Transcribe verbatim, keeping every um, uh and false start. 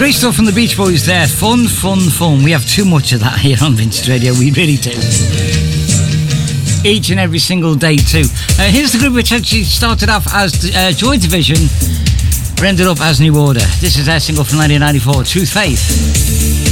Great stuff from the Beach Boys there. Fun, fun, fun. We have too much of that here on Vintage Radio. We really do. Each and every single day too. Uh, here's the group which actually started off as uh, Joy Division, but ended up as New Order. This is their single from nineteen ninety-four, Truth Faith.